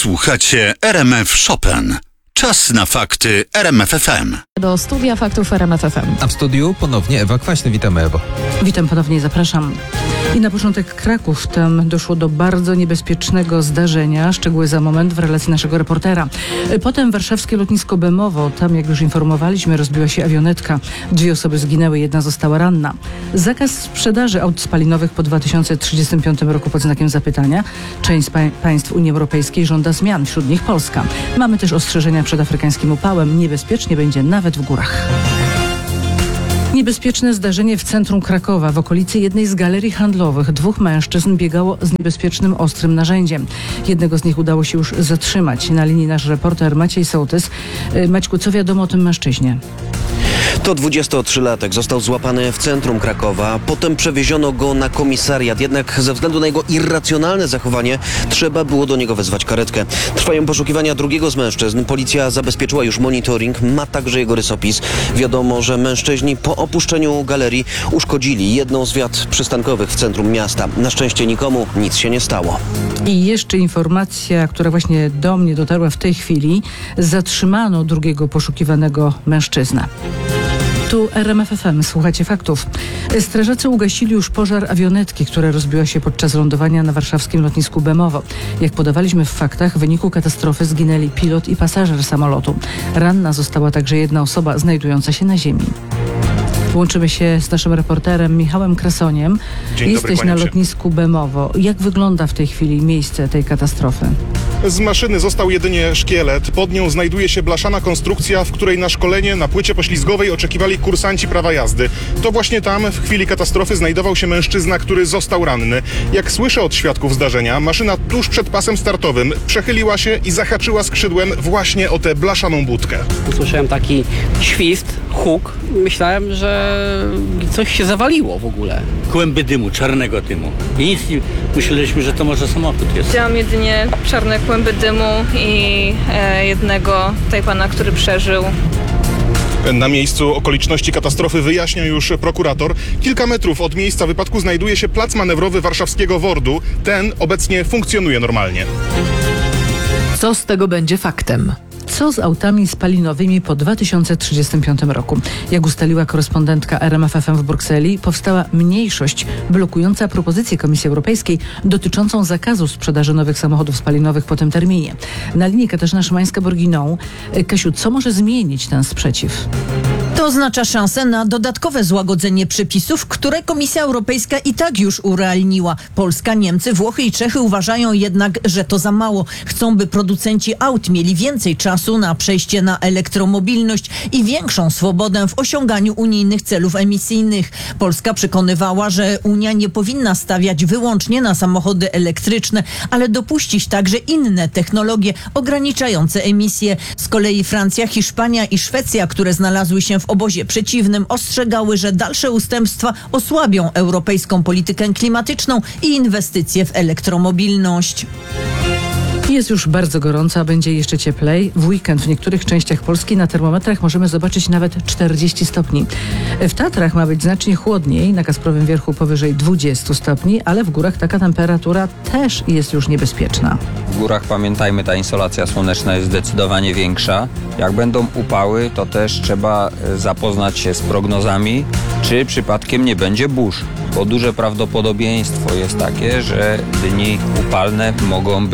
Słuchacie RMF Chopin. Czas na fakty RMF FM. Do studia faktów RMF FM. A w studiu ponownie Ewa Kwaśny. Witamy, Ewo. Witam ponownie i zapraszam. I na początek Kraków. Tam doszło do bardzo niebezpiecznego zdarzenia. Szczegóły za moment w relacji naszego reportera. Potem warszawskie lotnisko Bemowo. Tam, jak już informowaliśmy, rozbiła się awionetka. 2 osoby zginęły, 1 została ranna. Zakaz sprzedaży aut spalinowych po 2035 roku pod znakiem zapytania. Część państw Unii Europejskiej żąda zmian, wśród nich Polska. Mamy też ostrzeżenia przed afrykańskim upałem. Niebezpiecznie będzie nawet w górach. Niebezpieczne zdarzenie w centrum Krakowa. W okolicy jednej z galerii handlowych 2 mężczyzn biegało z niebezpiecznym, ostrym narzędziem. Jednego z nich udało się już zatrzymać. Na linii nasz reporter Maciej Sołtys. Maćku, co wiadomo o tym mężczyźnie? To 23-latek został złapany w centrum Krakowa, potem przewieziono go na komisariat, jednak ze względu na jego irracjonalne zachowanie trzeba było do niego wezwać karetkę. Trwają poszukiwania drugiego z mężczyzn, policja zabezpieczyła już monitoring, ma także jego rysopis. Wiadomo, że mężczyźni po opuszczeniu galerii uszkodzili jedną z wiat przystankowych w centrum miasta. Na szczęście nikomu nic się nie stało. I jeszcze informacja, która właśnie do mnie dotarła w tej chwili. Zatrzymano drugiego poszukiwanego mężczyznę. Tu RMF FM, słuchacie faktów. Strażacy ugasili już pożar awionetki, która rozbiła się podczas lądowania na warszawskim lotnisku Bemowo. Jak podawaliśmy w faktach, w wyniku katastrofy zginęli pilot i pasażer samolotu. Ranna została także jedna osoba znajdująca się na ziemi. Łączymy się z naszym reporterem Michałem Krasoniem. Jesteś na lotnisku Bemowo. Jak wygląda w tej chwili miejsce tej katastrofy? Z maszyny został jedynie szkielet. Pod nią znajduje się blaszana konstrukcja, w której na szkolenie na płycie poślizgowej oczekiwali kursanci prawa jazdy. To właśnie tam w chwili katastrofy znajdował się mężczyzna, który został ranny. Jak słyszę od świadków zdarzenia, maszyna tuż przed pasem startowym przechyliła się i zahaczyła skrzydłem właśnie o tę blaszaną budkę. Usłyszałem taki świst, huk. Myślałem, że coś się zawaliło w ogóle. Kłęby dymu, czarnego dymu. I nic nie... Myśleliśmy, że to może samochód jest. Widziałam jedynie czarne kłęby dymu i jednego tutaj pana, który przeżył. Na miejscu okoliczności katastrofy wyjaśnia już prokurator. Kilka metrów od miejsca wypadku znajduje się plac manewrowy warszawskiego WORD-u. Ten obecnie funkcjonuje normalnie. Co z tego będzie faktem? Co z autami spalinowymi po 2035 roku? Jak ustaliła korespondentka RMF FM w Brukseli, powstała mniejszość blokująca propozycję Komisji Europejskiej dotyczącą zakazu sprzedaży nowych samochodów spalinowych po tym terminie. Na linii Katarzyna Szymańska-Borginą. Kasiu, co może zmienić ten sprzeciw? To oznacza szansę na dodatkowe złagodzenie przepisów, które Komisja Europejska i tak już urealniła. Polska, Niemcy, Włochy i Czechy uważają jednak, że to za mało. Chcą, by producenci aut mieli więcej czasu na przejście na elektromobilność i większą swobodę w osiąganiu unijnych celów emisyjnych. Polska przekonywała, że Unia nie powinna stawiać wyłącznie na samochody elektryczne, ale dopuścić także inne technologie ograniczające emisje. Z kolei Francja, Hiszpania i Szwecja, które znalazły się w obozie przeciwnym, ostrzegały, że dalsze ustępstwa osłabią europejską politykę klimatyczną i inwestycje w elektromobilność. Jest już bardzo gorąco, a będzie jeszcze cieplej. W weekend w niektórych częściach Polski na termometrach możemy zobaczyć nawet 40 stopni. W Tatrach ma być znacznie chłodniej, na Kasprowym Wierchu powyżej 20 stopni, ale w górach taka temperatura też jest już niebezpieczna. W górach, pamiętajmy, ta insolacja słoneczna jest zdecydowanie większa. Jak będą upały, to też trzeba zapoznać się z prognozami, czy przypadkiem nie będzie burz, bo duże prawdopodobieństwo jest takie, że dni upalne mogą być